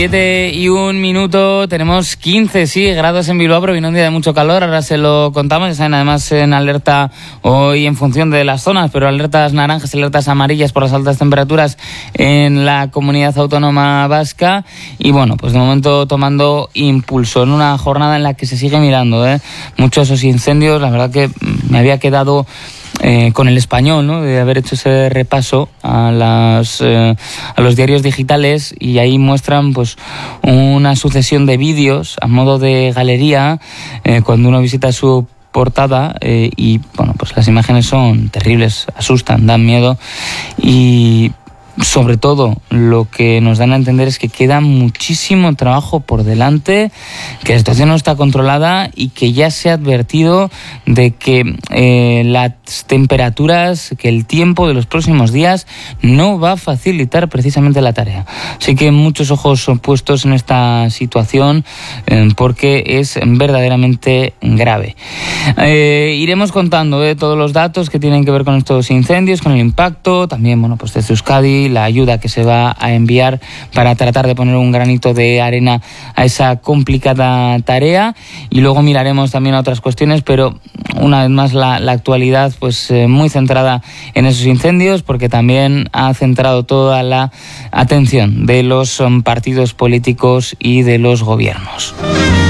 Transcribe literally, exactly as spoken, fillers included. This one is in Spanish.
siete y un minuto, tenemos quince, sí, grados en Bilbao, pero viene un día de mucho calor, ahora se lo contamos, ya saben, además en alerta hoy en función de las zonas, pero alertas naranjas, alertas amarillas por las altas temperaturas en la comunidad autónoma vasca, y bueno, pues de momento tomando impulso en una jornada en la que se sigue mirando, ¿eh? muchos esos incendios, la verdad que me había quedado Eh, con el Español, ¿no? De haber hecho ese repaso a las eh, a los diarios digitales, y ahí muestran pues una sucesión de vídeos a modo de galería eh, cuando uno visita su portada eh, y bueno, pues las imágenes son terribles, asustan, dan miedo, y sobre todo lo que nos dan a entender es que queda muchísimo trabajo por delante, que la situación no está controlada y que ya se ha advertido de que eh, las temperaturas, que el tiempo de los próximos días no va a facilitar precisamente la tarea. Así que muchos ojos son puestos en esta situación eh, porque es verdaderamente grave. Eh, iremos contando eh, todos los datos que tienen que ver con estos incendios, con el impacto, también bueno, pues desde Euskadi, la ayuda que se va a enviar para tratar de poner un granito de arena a esa complicada tarea, y luego miraremos también a otras cuestiones, pero una vez más la, la actualidad pues eh, muy centrada en esos incendios, porque también ha centrado toda la atención de los um, partidos políticos y de los gobiernos.